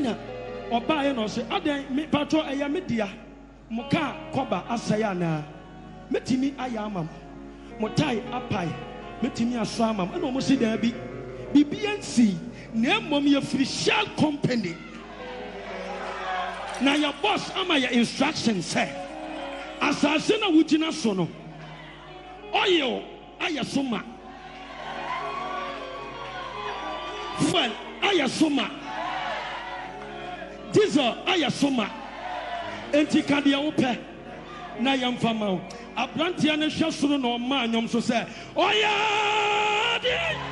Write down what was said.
Ena Oba no say adan me patro eya media muka koba asaya na metimi ayama motai apai metimi asama na omo si da bi bibiansi na mom ye official company na your boss ama your instructions say asase na wugina so no oil ayasoma fuel ayasoma diesel ayasoma enti kadia wope na yamfama abrantia na hwasoro na o ma anyom so say oya